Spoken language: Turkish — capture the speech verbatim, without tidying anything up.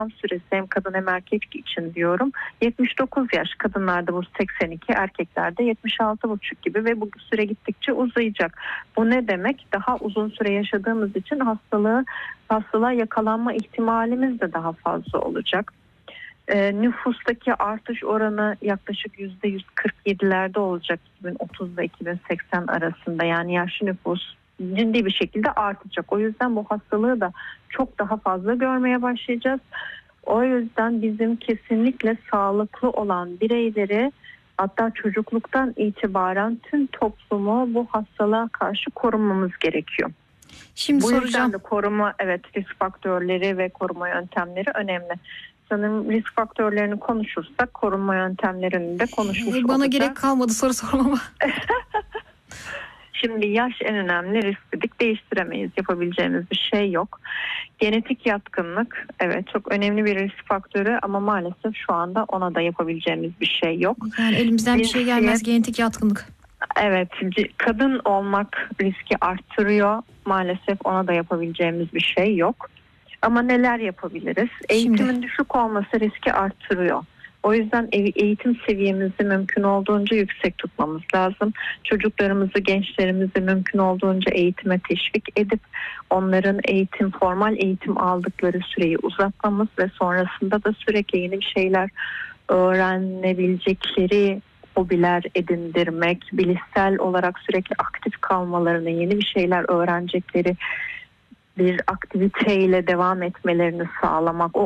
süresi hem kadın hem erkek için diyorum yetmiş dokuz yaş, kadınlarda bu seksen iki, erkeklerde yetmiş altı buçuk gibi ve bu süre gittikçe uzayacak. Bu ne demek? Daha uzun süre yaşadığımız için hastalığı hastalığa yakalanma ihtimalimiz de daha fazla olacak. Ee, nüfustaki artış oranı yaklaşık yüzde yüz kırk yedilerde olacak iki bin otuz ve iki bin seksen arasında, yani yaşlı nüfus ciddi bir şekilde artacak. O yüzden bu hastalığı da çok daha fazla görmeye başlayacağız. O yüzden bizim kesinlikle sağlıklı olan bireyleri, hatta çocukluktan itibaren tüm toplumu bu hastalığa karşı korumamız gerekiyor. Şimdi bu soracağım. yüzden de koruma, evet, risk faktörleri ve koruma yöntemleri önemli. Sanırım risk faktörlerini konuşursak korunma yöntemlerini de konuşmuş Bana olacağız. gerek kalmadı soru sormama. Şimdi yaş en önemli risk dedik, değiştiremeyiz, yapabileceğimiz bir şey yok. Genetik yatkınlık, evet, çok önemli bir risk faktörü ama maalesef şu anda ona da yapabileceğimiz bir şey yok. Yani elimizden bir şey gelmez, Cinsiyet, genetik yatkınlık. evet, kadın olmak riski arttırıyor, maalesef ona da yapabileceğimiz bir şey yok. Ama neler yapabiliriz? Eğitimin Şimdi. düşük olması riski arttırıyor. O yüzden eğitim seviyemizi mümkün olduğunca yüksek tutmamız lazım. Çocuklarımızı, gençlerimizi mümkün olduğunca eğitime teşvik edip onların eğitim, formal eğitim aldıkları süreyi uzatmamız ve sonrasında da sürekli yeni bir şeyler öğrenebilecekleri hobiler edindirmek, bilişsel olarak sürekli aktif kalmalarını, yeni bir şeyler öğrenecekleri bir aktiviteyle devam etmelerini sağlamak, o